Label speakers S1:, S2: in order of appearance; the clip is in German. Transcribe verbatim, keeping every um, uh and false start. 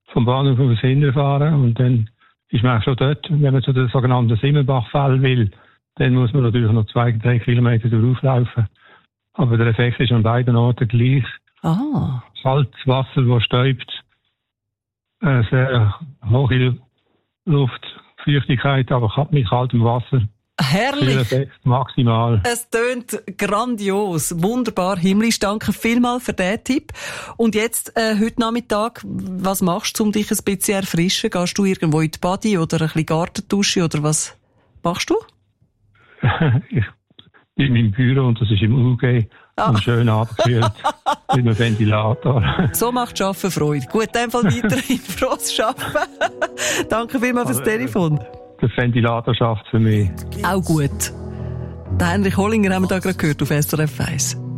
S1: vom Bahnhof aufs Hinterfahren und dann ist man auch schon dort, wenn man zu der sogenannten Simmenbachfälle will, dann muss man natürlich noch zwei, drei Kilometer durchlaufen. Aber der Effekt ist an beiden Orten gleich.
S2: Ah.
S1: Kaltes Wasser, das stäubt, äh, sehr hohe Luftfeuchtigkeit, aber mit kaltem Wasser.
S2: Herrlich.
S1: Maximal.
S2: Es tönt grandios, wunderbar, himmlisch. Danke vielmals für diesen Tipp. Und jetzt, äh, heute Nachmittag, was machst du, um dich ein bisschen zu erfrischen? Gehst du irgendwo in die Body oder ein bisschen Gartendusche oder was machst du?
S1: Ich bin im Büro und das ist im U G ah. und schön abgekühlt mit einem Ventilator.
S2: So macht Arbeiten Freude. Gut, in dem Fall weiterhin frohes Arbeiten. Danke vielmals fürs Telefon.
S1: Der Ventilator schafft für mich.
S2: Auch gut. Den Heinrich Hollinger haben wir da gerade gehört auf S R F eins.